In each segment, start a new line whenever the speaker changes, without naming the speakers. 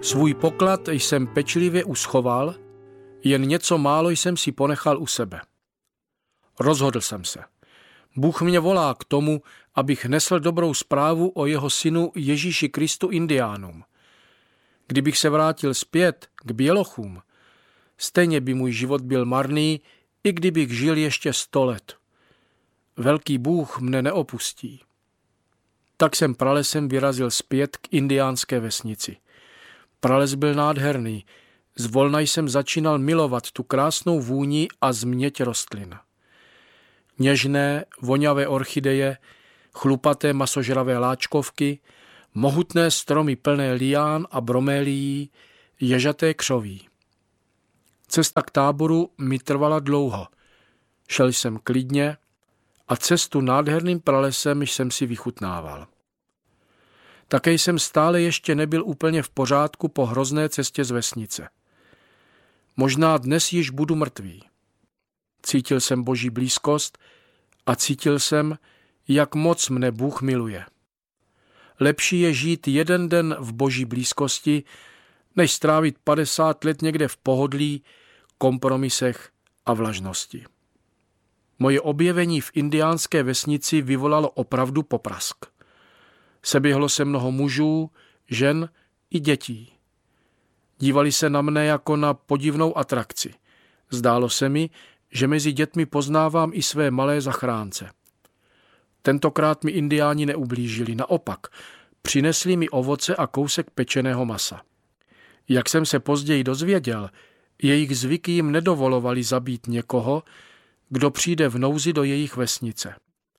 Svůj poklad jsem pečlivě uschoval, jen něco málo jsem si ponechal u sebe. Rozhodl jsem se. Bůh mě volá k tomu, abych nesl dobrou zprávu o jeho synu Ježíši Kristu Indiánům. Kdybych se vrátil zpět k bělochům, stejně by můj život byl marný, i kdybych žil ještě 100 let. Velký Bůh mne neopustí. Tak jsem pralesem vyrazil zpět k indiánské vesnici. Prales byl nádherný, zvolna jsem začínal milovat tu krásnou vůni a změť rostlin. Něžné, voňavé orchideje, chlupaté masožravé láčkovky, mohutné stromy plné lián a bromélií, ježaté křoví. Cesta k táboru mi trvala dlouho. Šel jsem klidně a cestu nádherným pralesem jsem si vychutnával. Také jsem stále ještě nebyl úplně v pořádku po hrozné cestě z vesnice. Možná dnes již budu mrtvý. Cítil jsem Boží blízkost a cítil jsem, jak moc mne Bůh miluje. Lepší je žít jeden den v Boží blízkosti, než strávit 50 let někde v pohodlí, kompromisech a vlažnosti. Moje objevení v indiánské vesnici vyvolalo opravdu poprask. Seběhlo se mnoho mužů, žen i dětí. Dívali se na mne jako na podivnou atrakci. Zdálo se mi, že mezi dětmi poznávám i své malé zachránce. Tentokrát mi indiáni neublížili, naopak, přinesli mi ovoce a kousek pečeného masa. Jak jsem se později dozvěděl, jejich zvyky jim nedovolovali zabít někoho, kdo přijde v nouzi do jejich vesnice.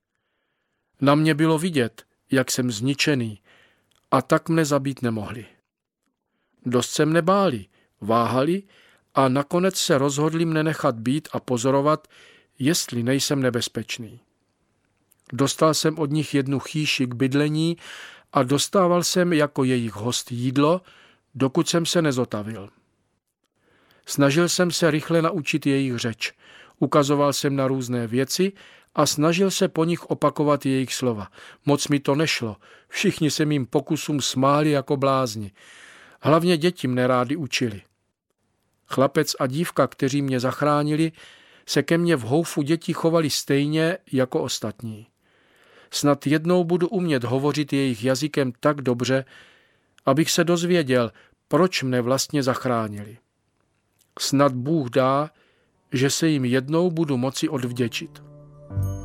Na mě bylo vidět, jak jsem zničený, a tak mne zabít nemohli. Dost se mne báli, váhali a nakonec se rozhodli mne nechat být a pozorovat, jestli nejsem nebezpečný. Dostal jsem od nich jednu chýši k bydlení a dostával jsem jako jejich host jídlo, dokud jsem se nezotavil. Snažil jsem se rychle naučit jejich řeč, ukazoval jsem na různé věci a snažil se po nich opakovat jejich slova. Moc mi to nešlo, všichni se mým pokusům smáli jako blázni. Hlavně děti mne rádi učili. Chlapec a dívka, kteří mě zachránili, se ke mně v houfu dětí chovali stejně jako ostatní. Snad jednou budu umět hovořit jejich jazykem tak dobře, abych se dozvěděl, proč mne vlastně zachránili. Snad Bůh dá, že se jim jednou budu moci odvděčit.